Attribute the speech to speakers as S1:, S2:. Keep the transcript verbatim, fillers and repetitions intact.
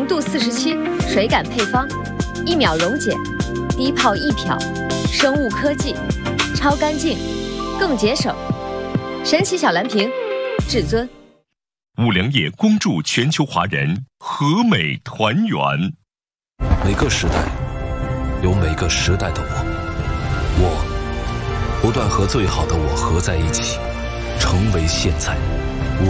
S1: 浓度四十七，水感配方，一秒溶解，低泡易漂，生物科技，超干净，更节省。神奇小蓝瓶，至尊。
S2: 五粮液恭祝全球华人和美团圆。
S3: 每个时代有每个时代的我，我不断和最好的我合在一起，成为现在。